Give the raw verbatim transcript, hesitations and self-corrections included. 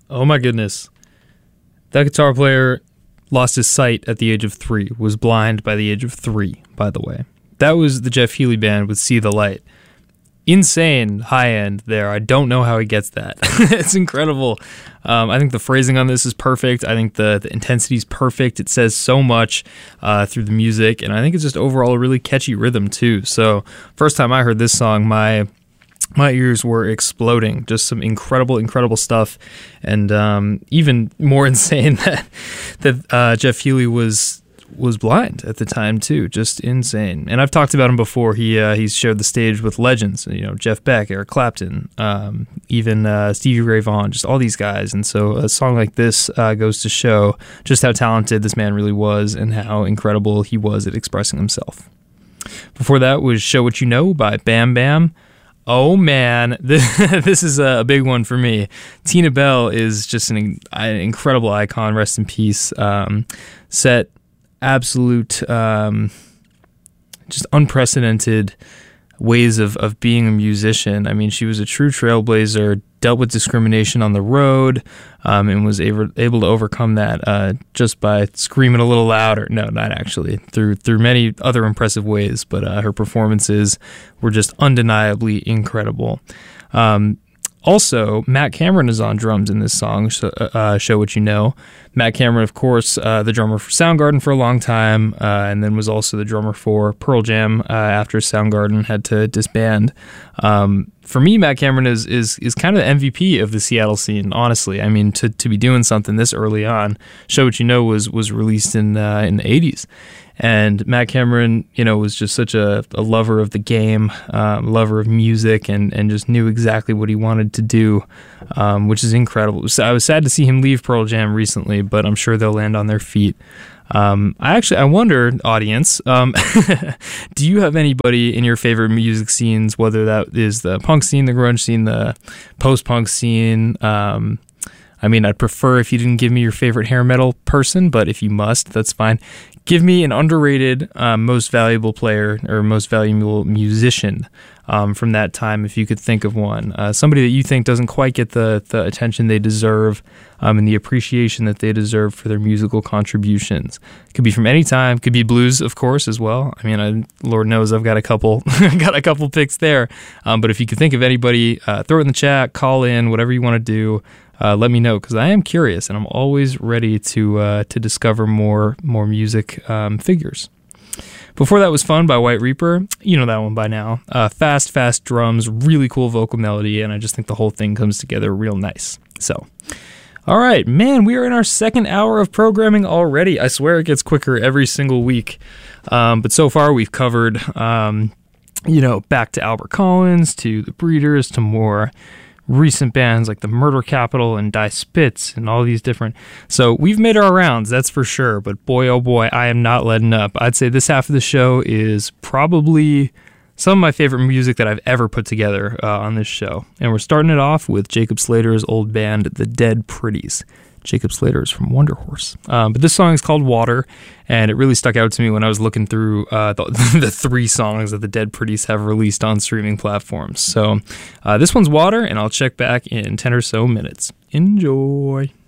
Oh my goodness. That guitar player lost his sight at the age of three, was blind by the age of three, by the way. That was the Jeff Healey Band with See the Light. Insane high end there. I don't know how he gets that. It's incredible. Um, I think the phrasing on this is perfect. I think the, the intensity is perfect. It says so much uh, through the music, and I think it's just overall a really catchy rhythm too. So first time I heard this song, my my ears were exploding. Just some incredible, incredible stuff, and um, even more insane that that uh, Jeff Healey was. was blind at the time too. Just insane. And I've talked about him before. He uh, he's shared the stage with legends, you know, Jeff Beck, Eric Clapton, um, even uh, Stevie Ray Vaughan, just all these guys. And so a song like this uh, goes to show just how talented this man really was and how incredible he was at expressing himself. Before that was Show What You Know by Bam Bam. Oh man, this is a big one for me. Tina Bell is just an, an incredible icon. Rest in peace. Um, set absolute, um, just unprecedented ways of, of being a musician. I mean, she was a true trailblazer, dealt with discrimination on the road, um, and was able, able to overcome that uh, just by screaming a little louder. No, not actually, through through many other impressive ways, but uh, her performances were just undeniably incredible. Um, Also, Matt Cameron is on drums in this song, so, uh, Show What You Know. Matt Cameron, of course, uh, the drummer for Soundgarden for a long time, uh, and then was also the drummer for Pearl Jam uh, after Soundgarden had to disband. Um, for me, Matt Cameron is is is kind of the M V P of the Seattle scene, honestly. I mean, to to be doing something this early on, Show What You Know was was released in uh, in the eighties. And Matt Cameron, you know, was just such a, a lover of the game, um, lover of music, and, and just knew exactly what he wanted to do, um, which is incredible. So I was sad to see him leave Pearl Jam recently, but I'm sure they'll land on their feet. Um, I actually, I wonder, audience, um, do you have anybody in your favorite music scenes, whether that is the punk scene, the grunge scene, the post-punk scene? Um, I mean, I'd prefer if you didn't give me your favorite hair metal person, but if you must, that's fine. Give me an underrated, um, most valuable player or most valuable musician um, from that time, if you could think of one. Uh, somebody that you think doesn't quite get the, the attention they deserve um, and the appreciation that they deserve for their musical contributions. Could be from any time. Could be blues, of course, as well. I mean, I, Lord knows I've got a couple, got a couple picks there. Um, but if you could think of anybody, uh, throw it in the chat, call in, whatever you want to do. Uh, let me know, because I am curious and I'm always ready to uh, to discover more more music um, figures. Before that was Fun by White Reaper. You know that one by now. Uh, fast, fast drums, really cool vocal melody, and I just think the whole thing comes together real nice. So, all right, man, we are in our second hour of programming already. I swear it gets quicker every single week. Um, but so far we've covered, um, you know, back to Albert Collins, to The Breeders, to more recent bands like the Murder Capital and Die Spitz and all these different. So we've made our rounds, that's for sure. But boy, oh boy, I am not letting up. I'd say this half of the show is probably some of my favorite music that I've ever put together uh, on this show. And we're starting it off with Jacob Slater's old band, The Dead Pretties. Jacob Slater is from Wonder Horse. Um, but this song is called Water, and it really stuck out to me when I was looking through uh, the, the three songs that the Dead Pretties have released on streaming platforms. So uh, this one's Water, and I'll check back in ten or so minutes. Enjoy.